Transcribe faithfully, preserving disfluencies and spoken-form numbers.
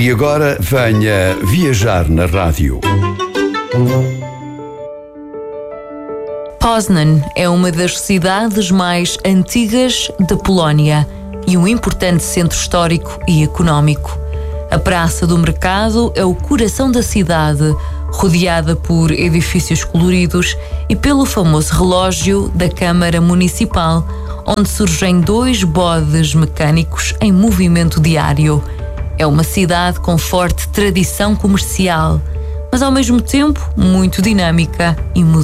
E agora venha viajar na rádio. Poznań é uma das cidades mais antigas da Polónia e um importante centro histórico e económico. A Praça do Mercado é o coração da cidade, rodeada por edifícios coloridos e pelo famoso relógio da Câmara Municipal, onde surgem dois bodes mecânicos em movimento diário. É uma cidade com forte tradição comercial, mas ao mesmo tempo muito dinâmica e moderna.